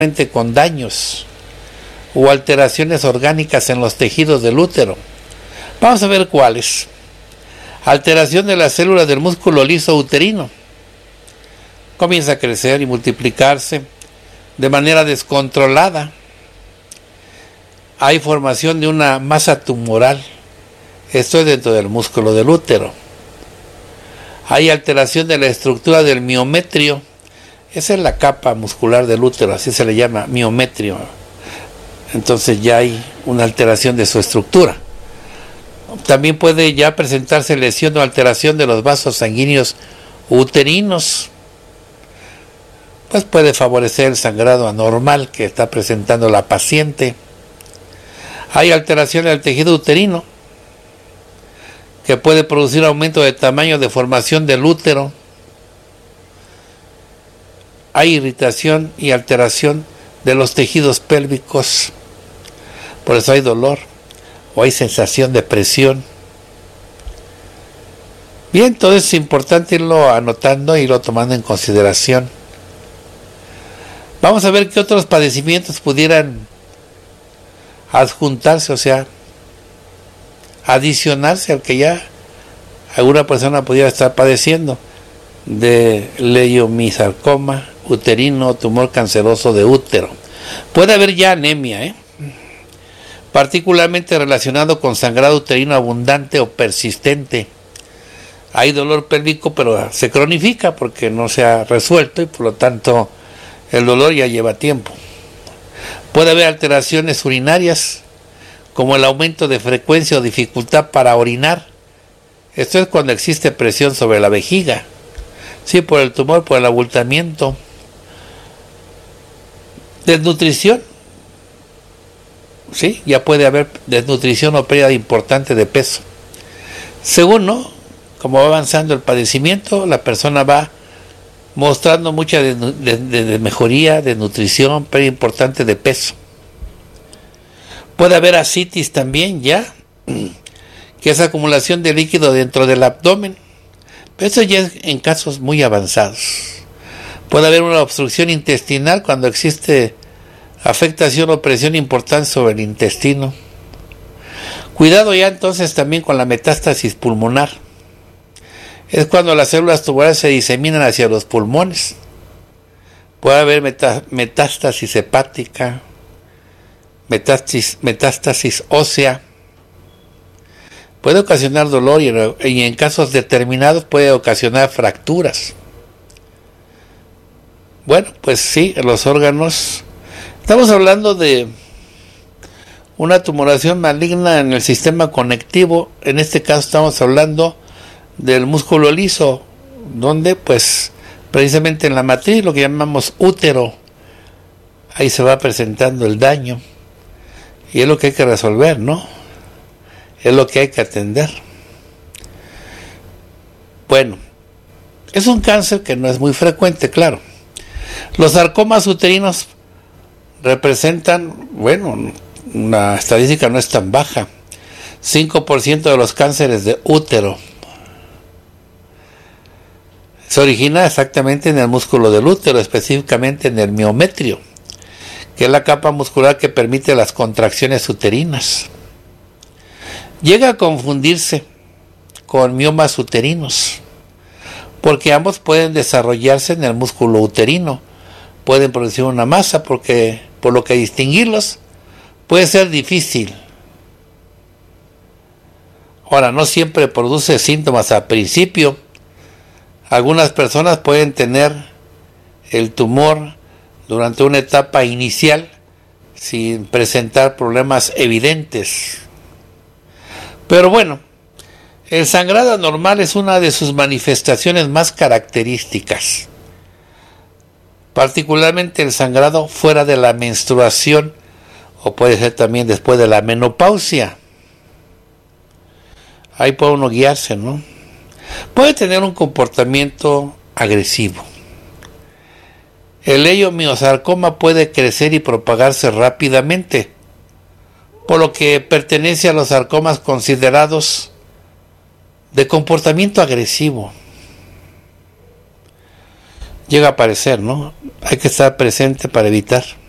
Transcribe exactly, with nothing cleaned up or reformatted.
con daños o alteraciones orgánicas en los tejidos del útero. Vamos a ver cuáles. Alteración de las células del músculo liso uterino. Comienza a crecer y multiplicarse de manera descontrolada. Hay formación de una masa tumoral. Esto es dentro del músculo del útero. Hay alteración de la estructura del miometrio. Esa es la capa muscular del útero, así se le llama, miometrio. Entonces ya hay una alteración de su estructura. También puede ya presentarse lesión o alteración de los vasos sanguíneos uterinos. Pues puede favorecer el sangrado anormal que está presentando la paciente. Hay alteración del tejido uterino que puede producir aumento de tamaño, deformación del útero. Hay irritación y alteración de los tejidos pélvicos, por eso hay dolor o hay sensación de presión. Bien, todo es importante irlo anotando y irlo tomando en consideración. Vamos a ver qué otros padecimientos pudieran adjuntarse, o sea, adicionarse al que ya alguna persona pudiera estar padeciendo de leiomyosarcoma uterino, tumor canceroso de útero. Puede haber ya anemia, ¿eh? particularmente relacionado con sangrado uterino abundante o persistente. Hay dolor pélvico, pero se cronifica porque no se ha resuelto y por lo tanto el dolor ya lleva tiempo. Puede haber alteraciones urinarias, como el aumento de frecuencia o dificultad para orinar. Esto es cuando existe presión sobre la vejiga. Sí, por el tumor, por el abultamiento. Desnutrición. Sí, ya puede haber desnutrición o pérdida importante de peso. Según, ¿no? Como va avanzando el padecimiento, la persona va mostrando mucha de, de, de, de mejoría, de nutrición, pérdida importante de peso. Puede haber ascitis también ya, que es acumulación de líquido dentro del abdomen. Pero eso ya es en casos muy avanzados. Puede haber una obstrucción intestinal cuando existe afectación o presión importante sobre el intestino. Cuidado ya entonces también con la metástasis pulmonar. Es cuando las células tumorales se diseminan hacia los pulmones. Puede haber metá- metástasis hepática, metástasis, metástasis ósea. Puede ocasionar dolor y en, y en casos determinados puede ocasionar fracturas. Bueno, pues sí, los órganos. Estamos hablando de una tumoración maligna en el sistema conectivo. En este caso estamos hablando del músculo liso, donde pues precisamente en la matriz, lo que llamamos útero, ahí se va presentando el daño. Y es lo que hay que resolver, ¿no? Es lo que hay que atender. Bueno, es un cáncer que no es muy frecuente, claro. Los sarcomas uterinos representan, bueno, una estadística no es tan baja, cinco por ciento de los cánceres de útero. Se origina exactamente en el músculo del útero, específicamente en el miometrio, que es la capa muscular que permite las contracciones uterinas. Llega a confundirse con miomas uterinos, porque ambos pueden desarrollarse en el músculo uterino, pueden producir una masa, porque por lo que distinguirlos puede ser difícil. Ahora, no siempre produce síntomas al principio. Algunas personas pueden tener el tumor durante una etapa inicial sin presentar problemas evidentes. Pero bueno, el sangrado anormal es una de sus manifestaciones más características, particularmente el sangrado fuera de la menstruación o puede ser también después de la menopausia. Ahí puede uno guiarse, ¿no? Puede tener un comportamiento agresivo. El leiomyosarcoma puede crecer y propagarse rápidamente, por lo que pertenece a los sarcomas considerados de comportamiento agresivo. Llega a aparecer, ¿no? Hay que estar presente para evitar.